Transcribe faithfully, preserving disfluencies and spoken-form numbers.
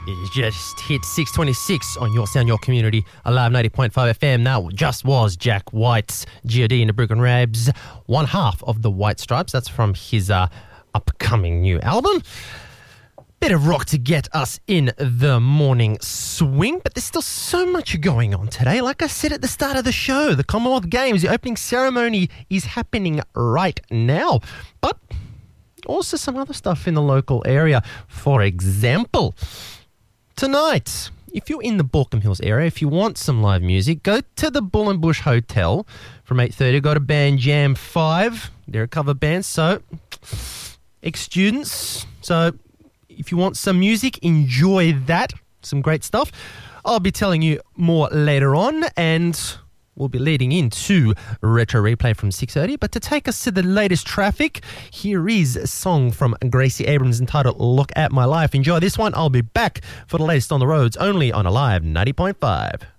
You just hit six twenty-six on Your Sound, Your Community, Alive ninety point five F M. That just was Jack White's G O D and the Broken Rabs, one half of the White Stripes. That's from his uh, upcoming new album. Bit of rock to get us in the morning swing, but there's still so much going on today. Like I said at the start of the show, the Commonwealth Games, the opening ceremony is happening right now. But also some other stuff in the local area. For example, tonight, if you're in the Baulkham Hills area, if you want some live music, go to the Bull and Bush Hotel from eight thirty. Go to Band Jam five. They're a cover band, so ex-students. So if you want some music, enjoy that. Some great stuff. I'll be telling you more later on, and we'll be leading into Retro Replay from six thirty. But to take us to the latest traffic, here is a song from Gracie Abrams entitled Look at My Life. Enjoy this one. I'll be back for the latest on the roads, only on Alive ninety point five.